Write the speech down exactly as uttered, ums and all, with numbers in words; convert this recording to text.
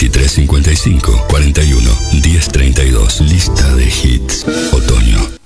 veintitrés cincuenta y cinco, cuarenta y uno, diez treinta y dos. Lista de hits. Otoño.